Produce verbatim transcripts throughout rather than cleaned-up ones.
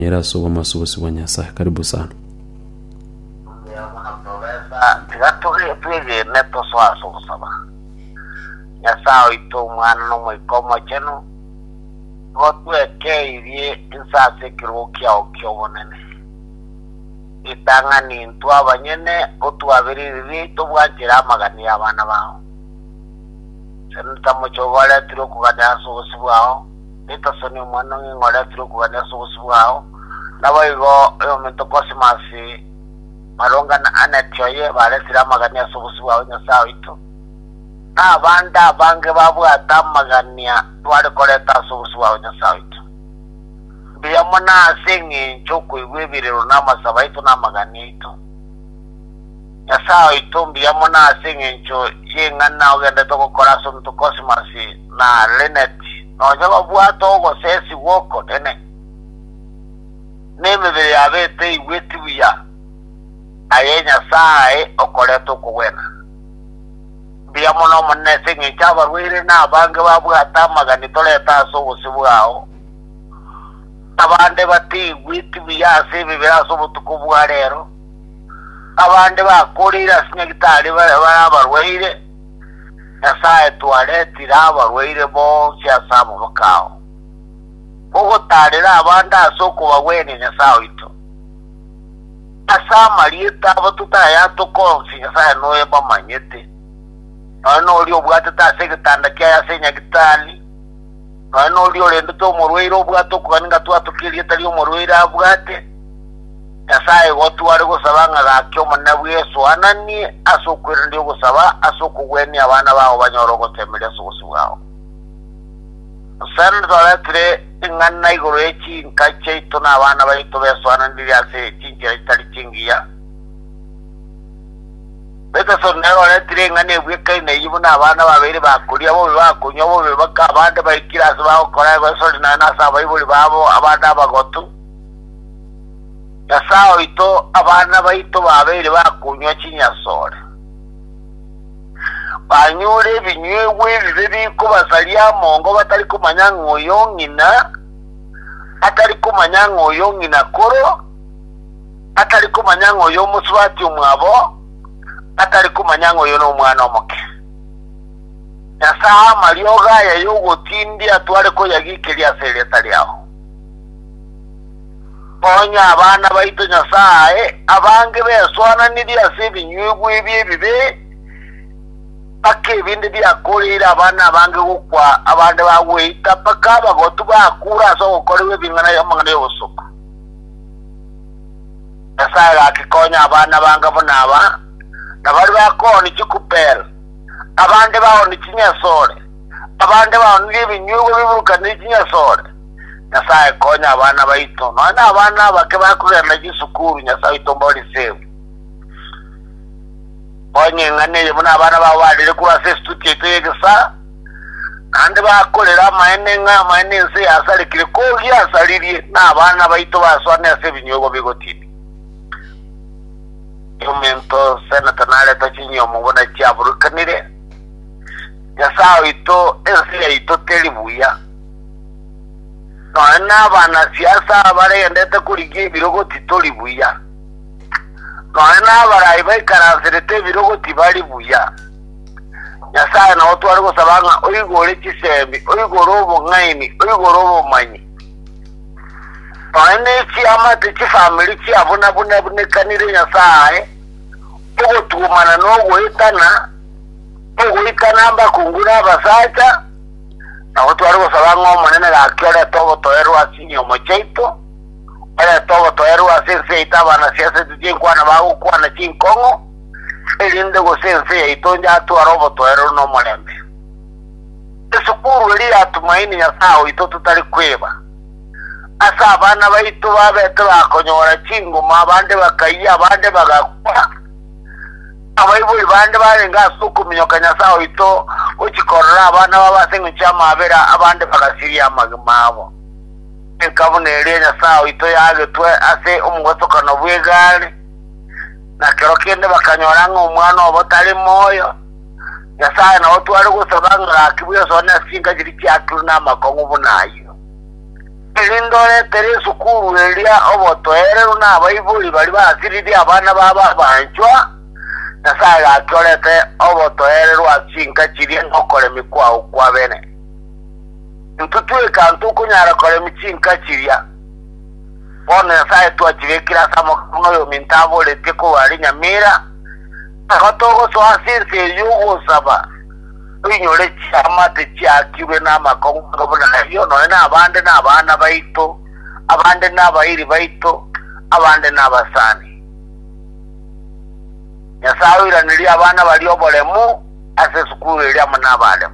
Yera suwa masuwa suwa nyasa. Karibu sana. Tigaturi twige neto swa so saba. Nyasa ito mwana no mwikomo chenu. Gotwe keirie insase kirukia okiobonene. Itangani ntwa banyene otwabiriri tubwanjira magani abana bawo. Senta mucho wale tiro kuganya so sibwao. Nita soni mwana ngore tiro kuganya so sibwao. Nabayigo yo mento kosimasi maronga na anatyoye bale sira magani so sibwao nyasa ito. Abanda bange babu atamagania twale koleta so sibwao nyasa ito. Biya mona singi choko iwebirero namasaba ito namagani ito. Nyasa ito biya mona singi ncho yenga na ugenda toko koraso mtu kosimasi na lenet no jaba buato go sesi woko dene neme bere abete iweti biya aye nyasa e okoleto kuwena biya mona mona singi chaba wire na bange babu atamagani toleta so usibwao abande bati witi biya sebe biraso butukubwa rero abande bakorira sinyagitari barabarweire Nyasa tualetira abarweire bonse asamo bakao Bogo tarira abanda soko bawene nyasa ito Asama lieta batuta ya to konfi nyasa no eba manyete Ano oli obwate ta sekitanda kya ya senyagitali Ano oli olendo to morweire obwato kwaninga twatukiriye tali omorweire abwate Nyasa watu wale gusabanga gakyo manabweso anani asokwira ndi gusaba asokugweni abana bawo banyorogo temele soso bawo Sanda doletre ingana igoro echi nkache ito na abana bayito beso anandi ase chinjira itali chingiya Beta sonero letre ingane bweka ine yibuna abana babiri bakuri abo bakunyo bo baka abandi bayikira asabaho kora beso na saba ibuli babo abana bagotu Nyasa ito abana baito babere bakunywa kinyasore Banyure binywewe bibi ko basalia mongo batari kumanya ngoyo ngina atari kumanya ngoyo ngina koro atari kumanya ngoyo muswati umwabo atari kumanya ngoyo no mwana omoke Nyasa marioga ya yogo tindi atware ko yagikeria sele tali aho Bonya abana baito nyasaye abange beswana nidi asibi nyugu ibi bibe ake bindi dia kolira abana abange gukwa abande baweita paka bagotu bakura so kolewe bingana yamangane yosuko Nyasaye akikonya abana banga bonaba nabari bakoni kikupera abande bawo ni kinyasore abande bawo ni binyugu biburuka ni kinyasore Nyasa konya abana baito no na abana bake bakurera na gisukuru nyasa ito mboli sewe Onye ngane muna abana bawadire kuba sestuti tegesa ande bakorera maene nga maene nse asali kire ko yasaliriye na abana baito baswane ase binyogo bigotini Yomento senata nale tachinyo mubona cyaburukanire Nyasa ito ense ito telibuya No na bana siasa bare ndete kurigi birogo titoli buya No na bara ibai karanserete birogo tibali buya Nyasa na otu ari gusabanga oyigore kisembi oyigorobo ngaini oyigorobo manyi No ne chi amate chi family chi abuna buna bune kanire nyasa eh ogo tumana no goitana ogo ikana mba kungura basacha Na watu wari gusabanga manene gakere togo toeru asinyo mocheito Ele togo toeru asense itabana siasa tujinkwana bagu kwana chinkongo Elinde go sense itonja atu arobo toeru no molembe Esukuru li atumaini nyasao ito tutari kweba Asa abana baito babete bakonyora chingo mabande bakaiya abande bagakwa Abaibuli bande barenga suku minyoka nyasao ito uchikorora abana babasengu chama abera abande bagasiria magmabo Nkabunere nyasao ito yage twe ase umgotoka no bwegale na kero kende bakanyora ngo umwana obotari moyo Nyasao na watu wari gusabanga akibuye sone singa jiri cyakuru na makongo bunayo elindole tere sukuru elia obotoere na abaibuli bali basiridi abana baba banchwa Nyasaye akolete obotoere rwachinka chiri ngokore mikwa ukwa bene Ntutuwe kantu kunyara kore michinka chiria Bona Nyasaye tuachibekira samo kuno yo mintabo lete ko wali Nyamira Akatogo so asirse yugo saba Uinyole chama te chiakibwe na makongo Ngobona yo no na abande na abana baito Abande na abairi baito Abande na abasani Nyasaye iranili abana bali obolemu Ase sukuru ili amana abalemu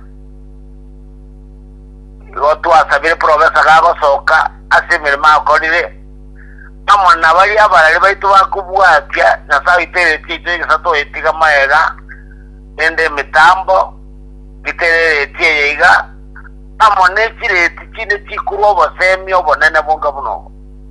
Yotu asabire profesa gago soka Ase mirima akolire Amona bali abalali baito bakubwatia Nyasaye itere tite Sato etiga maega Nende mitambo Itere etie yeiga Amone chire etichine chikuru Obo semi obo nene bunga buno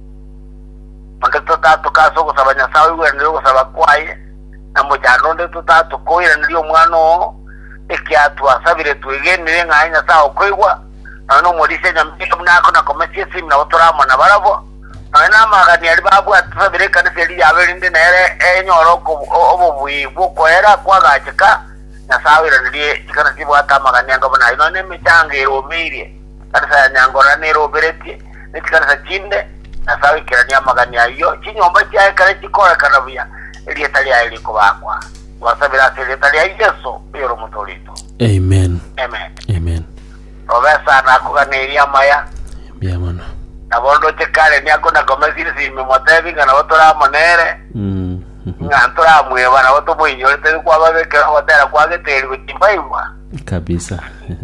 Mande tutatu kaso kusaba Nyasaye Uwe nilio kusaba kwaye Na mojano tutatu koira nilio mwano Eki atu asabire tuige Nilenga haina sao koigwa Ano modise Nyamira mnako na komesie simu Na otoramo na barabo Na magani alibabu atusabire kanisi Eli yavelinde na ere enyoroko Obo buibu kwa era kwa gachika Nyasaye iranili Chikana sibu hata magani yango na Ino neme change ero mirie Kanisa ya nyangora nero bereti Nichikana chinde Nyasaye kirania magani ya iyo Chinyomba chiae kare chikore kanabia Eli etali ya ili kubakwa Wasabira sili etali ya Yesu Yoro mutolito Amen. Amen. Amen. Profesa na kuganiria maya Bia mana Na bondo chekale ni ako na komesiri si mimotevi Nga na otora monere Mm. Nga antora mueva na oto muinyo Tevi kwa babeke na watera kwa geteri Kuchimba iwa Kabisa.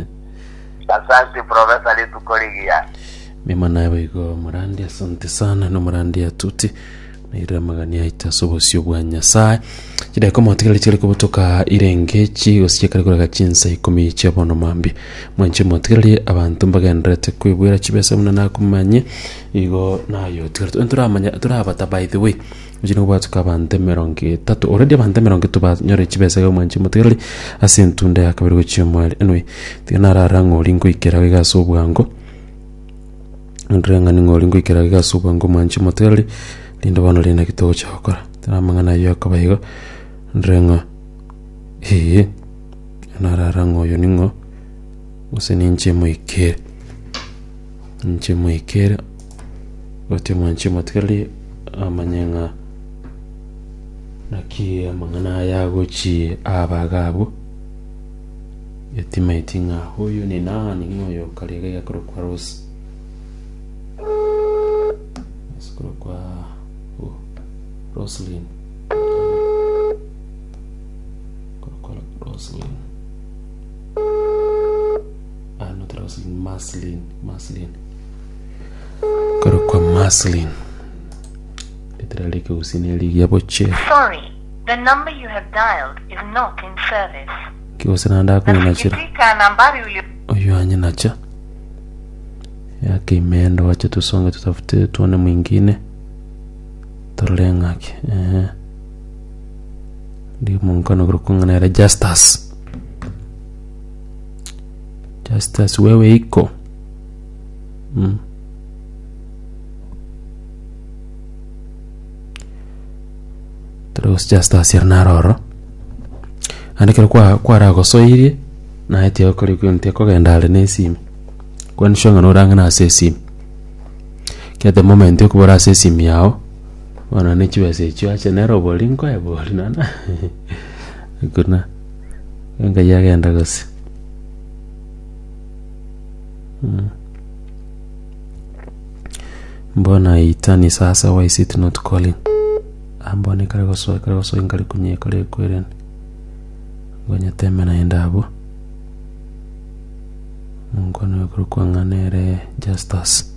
Asante profesa li tukoligia Mima nawe iko murandi asante sana no murandi atuti Naira magani aita sobo sio bwa Nyasaye Chida ko motikali chile kubutoka irengechi osikale kula gachinsa ikomi chabono mambi mwenche motikali abantu mbagendrete kwibwira chibesa muna nakumanye igo nayo tikali entura amanya turabata by the way Ujino bwatuka abante mirongo tatu already abante mirongo tuba nyore chibesa yo mwenche motikali asentunde akabiri go chimwali anyway tinara rango lingo ikera gaso bwango ndrenga ningo lingo ikera gaso bwango mwenche motikali Lindo bano lina kito cha okora Tana mangana yoko baigo Ndrengo Hii Nararango yoningo Use ni nche muikere Nche muikere Ote mwanche matkali Amanyenga Naki mangana yago chi Abagabo Yatima itinga Huyu ni nani ngoyo Kaliga ya kuro kwa Rose Kuro kwa Roslyn Roslyn Ah, not Roslyn, Maslin Maslin Karo kwa Maslin Literally ke usineli yabo che Sorry, the number you have dialed is not in service. Kiwa sananda ako inachira Nasikika nambari ulio Oyo anye nacha Yake imeenda wacha tusonge tutafute tuone mwingine Torlengake eh Ndi mungano kurukungana era Justus Justus wewe iko mm. Terus Justus yarnaroro Andikira kwa kwa rago soirie na eti okori kwente ko gendale nesimi Kwani shonga no ranga na sesimi Kia the moment yo kubora sesimi yao Wana ni chiwese chiwache nero boli nko ya boli nana Kuna Nga yagenda gosi hmm. Mbona itani sasa why is it not calling Mbona kare goso kare goso ingali kunye kare kweren Ngonya teme na endabo Ngono kuru kwa nganere Justus